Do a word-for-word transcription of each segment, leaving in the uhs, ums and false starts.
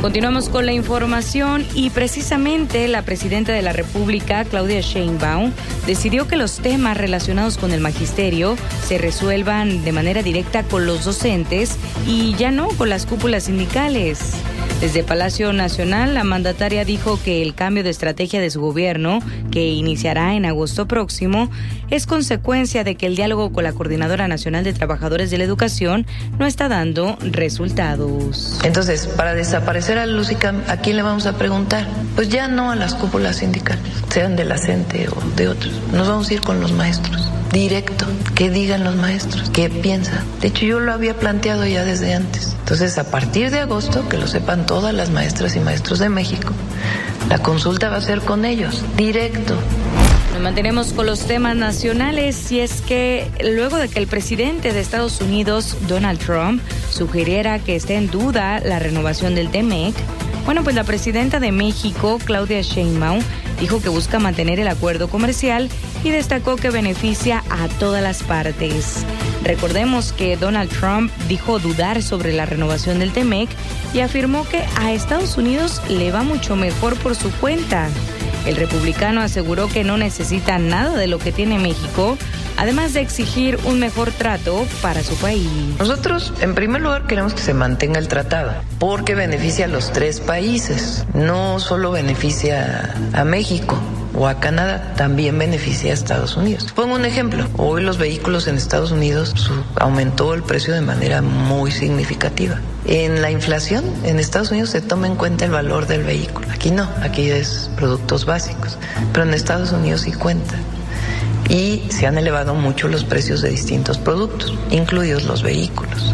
Continuamos con la información y precisamente la presidenta de la República, Claudia Sheinbaum, decidió que los temas relacionados con el magisterio se resuelvan de manera directa con los docentes y ya no con las cúpulas sindicales. Desde Palacio Nacional, la mandataria dijo que el cambio de estrategia de su gobierno, que iniciará en agosto próximo, es consecuencia de que el diálogo con la Coordinadora Nacional de Trabajadores de la Educación no está dando resultados. Entonces, para desaparecer al LUCICAM, ¿a quién le vamos a preguntar? Pues ya no a las cúpulas sindicales, sean de la CENTE o de otros. Nos vamos a ir con los maestros. Directo, que digan los maestros, qué piensan. De hecho, yo lo había planteado ya desde antes. Entonces, a partir de agosto, que lo sepan todas las maestras y maestros de México, la consulta va a ser con ellos, directo. Nos mantenemos con los temas nacionales y es que luego de que el presidente de Estados Unidos, Donald Trump, sugiriera que esté en duda la renovación del T M E C, bueno, pues la presidenta de México, Claudia Sheinbaum, dijo que busca mantener el acuerdo comercial y destacó que beneficia a todas las partes. Recordemos que Donald Trump dijo dudar sobre la renovación del T M E C y afirmó que a Estados Unidos le va mucho mejor por su cuenta. El republicano aseguró que no necesita nada de lo que tiene México, además de exigir un mejor trato para su país. Nosotros, en primer lugar, queremos que se mantenga el tratado, porque beneficia a los tres países, no solo beneficia a México o a Canadá, también beneficia a Estados Unidos. Pongo un ejemplo. Hoy los vehículos en Estados Unidos su, aumentó el precio de manera muy significativa. En la inflación, en Estados Unidos se toma en cuenta el valor del vehículo. Aquí no, aquí es productos básicos, pero en Estados Unidos sí cuenta. Y se han elevado mucho los precios de distintos productos, incluidos los vehículos.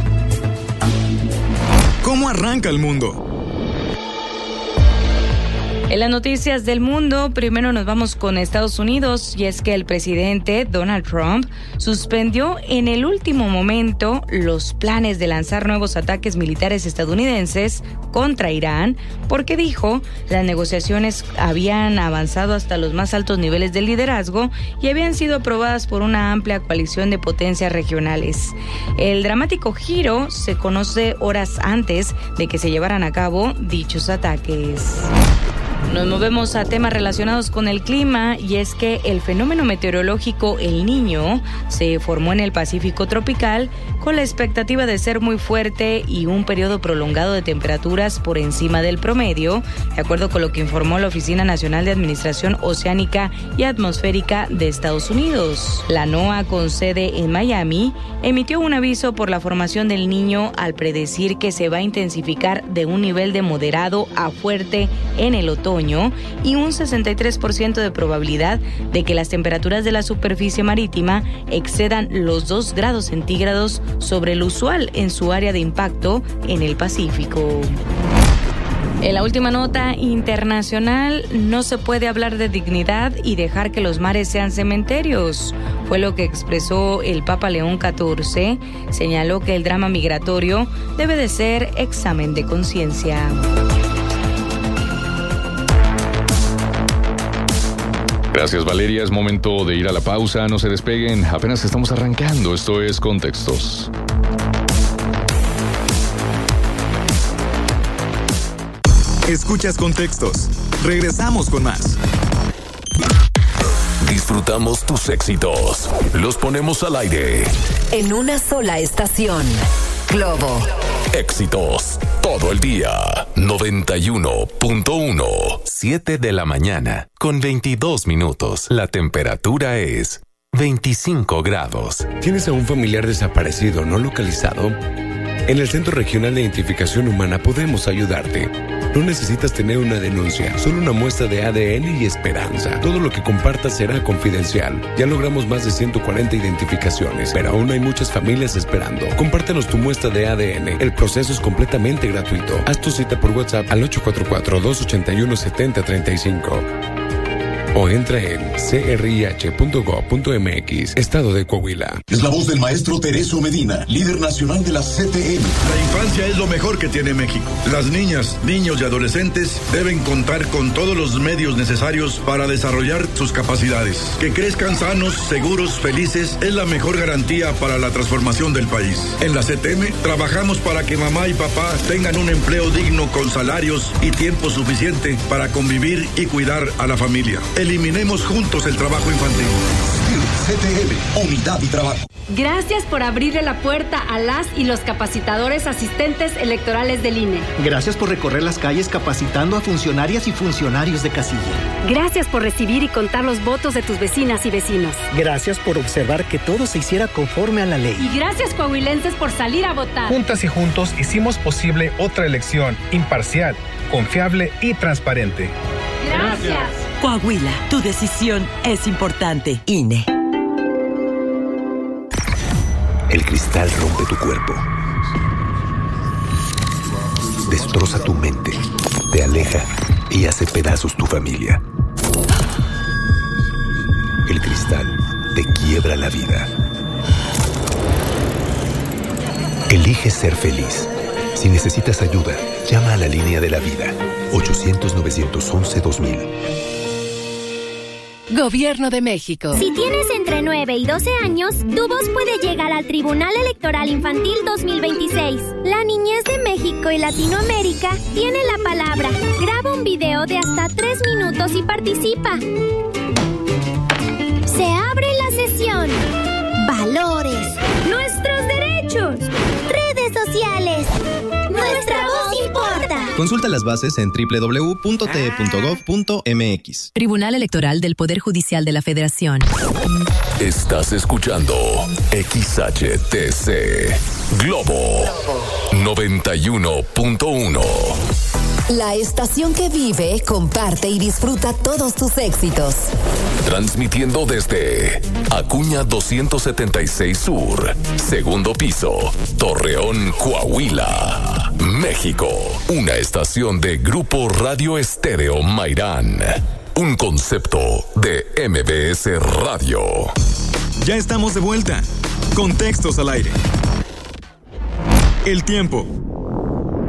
¿Cómo arranca el mundo? En las noticias del mundo, primero nos vamos con Estados Unidos y es que el presidente Donald Trump suspendió en el último momento los planes de lanzar nuevos ataques militares estadounidenses contra Irán porque dijo las negociaciones habían avanzado hasta los más altos niveles de liderazgo y habían sido aprobadas por una amplia coalición de potencias regionales. El dramático giro se conoce horas antes de que se llevaran a cabo dichos ataques. Nos movemos a temas relacionados con el clima y es que el fenómeno meteorológico El Niño se formó en el Pacífico tropical con la expectativa de ser muy fuerte y un periodo prolongado de temperaturas por encima del promedio, de acuerdo con lo que informó la Oficina Nacional de Administración Oceánica y Atmosférica de Estados Unidos. La NOAA, con sede en Miami, emitió un aviso por la formación del Niño al predecir que se va a intensificar de un nivel de moderado a fuerte en el otoño y un sesenta y tres por ciento de probabilidad de que las temperaturas de la superficie marítima excedan los dos grados centígrados sobre lo usual en su área de impacto en el Pacífico. En la última nota internacional, no se puede hablar de dignidad y dejar que los mares sean cementerios. Fue lo que expresó el Papa León catorce. Señaló que el drama migratorio debe de ser examen de conciencia. Gracias, Valeria. Es momento de ir a la pausa. No se despeguen. Apenas estamos arrancando. Esto es Contextos. Escuchas Contextos. Regresamos con más. Disfrutamos tus éxitos. Los ponemos al aire. En una sola estación. Globo. Éxitos. Todo el día. noventa y uno punto uno. siete de la mañana, con veintidós minutos. La temperatura es veinticinco grados. ¿Tienes a un familiar desaparecido no localizado? En el Centro Regional de Identificación Humana podemos ayudarte. No necesitas tener una denuncia, solo una muestra de A D N y esperanza. Todo lo que compartas será confidencial. Ya logramos más de ciento cuarenta identificaciones, pero aún hay muchas familias esperando. Compártenos tu muestra de A D N. El proceso es completamente gratuito. Haz tu cita por WhatsApp al ocho cuatro cuatro, dos ocho uno, siete cero tres cinco. o entra en c r i h punto gov punto m x. Estado de Coahuila. Es la voz del maestro Teresio Medina, líder nacional de la C T M. La infancia es lo mejor que tiene México. Las niñas, niños y adolescentes deben contar con todos los medios necesarios para desarrollar sus capacidades. Que crezcan sanos, seguros, felices es la mejor garantía para la transformación del país. En la C T M trabajamos para que mamá y papá tengan un empleo digno con salarios y tiempo suficiente para convivir y cuidar a la familia. Eliminemos juntos el trabajo infantil. C T M, unidad y trabajo. Gracias por abrirle la puerta a las y los capacitadores asistentes electorales del I N E. Gracias por recorrer las calles capacitando a funcionarias y funcionarios de casilla. Gracias por recibir y contar los votos de tus vecinas y vecinos. Gracias por observar que todo se hiciera conforme a la ley. Y gracias, coahuilenses, por salir a votar. Juntas y juntos hicimos posible otra elección imparcial, confiable y transparente. Gracias. Coahuila, tu decisión es importante. I N E. El cristal rompe tu cuerpo, destroza tu mente, te aleja y hace pedazos tu familia. El cristal te quiebra la vida. Elige ser feliz. Si necesitas ayuda, llama a la línea de la vida, ochocientos, novecientos once, dos mil. Gobierno de México. Si tienes entre nueve y doce años, tu voz puede llegar al Tribunal Electoral Infantil dos mil veintiséis. La niñez de México y Latinoamérica tiene la palabra. Graba un video de hasta tres minutos y participa. Se abre la sesión. Valores. Nuestros derechos. Redes sociales. Nuestra voz importa. Consulta las bases en doble u doble u doble u punto t e punto gov punto m x. Tribunal Electoral del Poder Judicial de la Federación. Estás escuchando X H T C Globo noventa y uno punto uno. La estación que vive, comparte y disfruta todos tus éxitos. Transmitiendo desde Acuña doscientos setenta y seis Sur, segundo piso, Torreón, Coahuila, México. Una estación de Grupo Radio Estéreo Mairán. Un concepto de M B S Radio. Ya estamos de vuelta. Contextos al aire. El tiempo.